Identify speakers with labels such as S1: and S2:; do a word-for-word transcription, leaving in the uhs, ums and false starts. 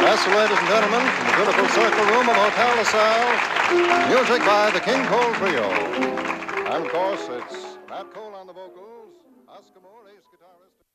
S1: That's the ladies and gentlemen, from the beautiful circle room of Hotel LaSalle, music by the King Cole Trio. And, of course, it's Nat Cole on the vocals, Oscar Moore, ace guitarist.